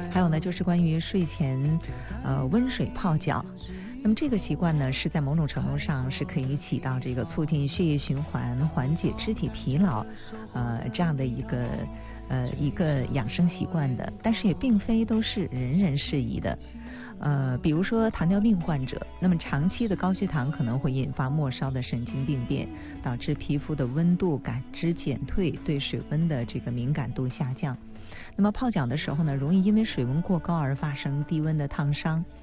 还有呢，就是关于睡前温水泡脚。那么这个习惯呢，是在某种程度上是可以起到这个促进血液循环、缓解肢体疲劳，这样的一个养生习惯的。但是也并非都是人人适宜的。比如说糖尿病患者，那么长期的高血糖可能会引发末梢的神经病变，导致皮肤的温度感知减退，对水温的这个敏感度下降。那么泡脚的时候呢，容易因为水温过高而发生低温的烫伤。